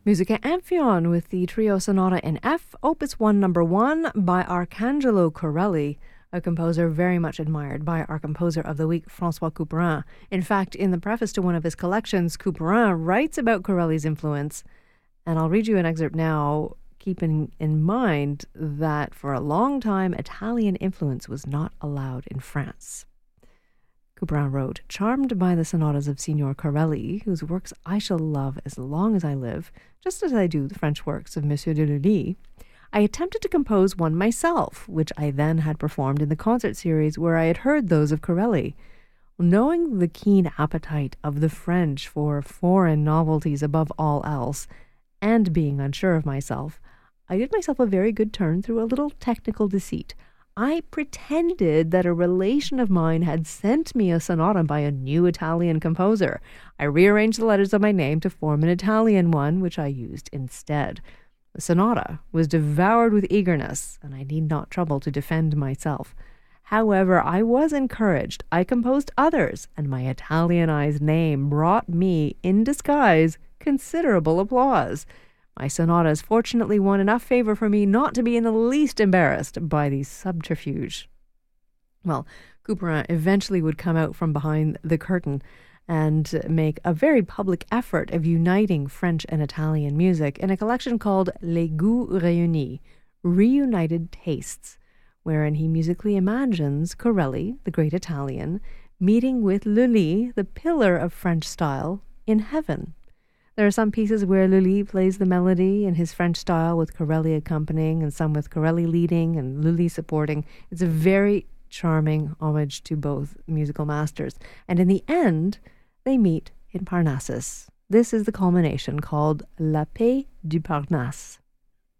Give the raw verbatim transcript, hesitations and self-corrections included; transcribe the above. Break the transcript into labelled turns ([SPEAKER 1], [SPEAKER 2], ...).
[SPEAKER 1] Musica Amphion with the trio sonata in F, Opus one number one by Arcangelo Corelli, a composer very much admired by our composer of the week, François Couperin. In fact, in the preface to one of his collections, Couperin writes about Corelli's influence, and I'll read you an excerpt now, keeping in mind that for a long time, Italian influence was not allowed in France. Couperin wrote, "Charmed by the sonatas of Signor Corelli, whose works I shall love as long as I live, just as I do the French works of Monsieur de Lully, I attempted to compose one myself, which I then had performed in the concert series where I had heard those of Corelli. Knowing the keen appetite of the French for foreign novelties above all else, and being unsure of myself, I did myself a very good turn through a little technical deceit. I pretended that a relation of mine had sent me a sonata by a new Italian composer. I rearranged the letters of my name to form an Italian one, which I used instead. The sonata was devoured with eagerness, and I need not trouble to defend myself. However, I was encouraged. I composed others, and my Italianized name brought me, in disguise, considerable applause. My sonatas fortunately won enough favor for me not to be in the least embarrassed by these subterfuge." Well, Couperin eventually would come out from behind the curtain and make a very public effort of uniting French and Italian music in a collection called Les Goûts Réunis, Reunited Tastes, wherein he musically imagines Corelli, the great Italian, meeting with Lully, the pillar of French style, in heaven. There are some pieces where Lully plays the melody in his French style with Corelli accompanying, and some with Corelli leading and Lully supporting. It's a very charming homage to both musical masters. And in the end, they meet in Parnassus. This is the culmination called La Paix du Parnasse.